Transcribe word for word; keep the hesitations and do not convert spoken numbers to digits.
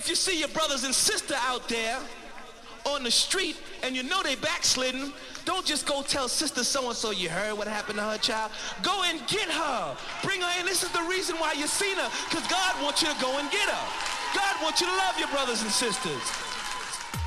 if you see your brothers and sister out there on the street and you know they backslidden, don't just go tell sister so-and-so you heard what happened to her child. Go and get her. Bring her in. This is the reason why you seen her, because God wants you to go and get her. God wants you to love your brothers and sisters.